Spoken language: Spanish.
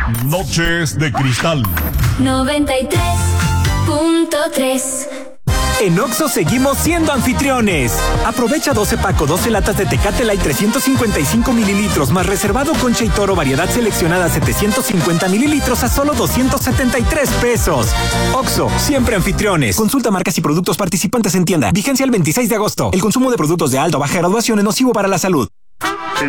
Noches de Cristal 93.3. En Oxxo seguimos siendo anfitriones. Aprovecha 12 paco, 12 latas de Tecate Light 355 mililitros más reservado Concha y Toro variedad seleccionada 750 mililitros a solo 273 pesos. Oxxo, siempre anfitriones. Consulta marcas y productos participantes en tienda. Vigencia el 26 de agosto. El consumo de productos de alta o baja graduación es nocivo para la salud. El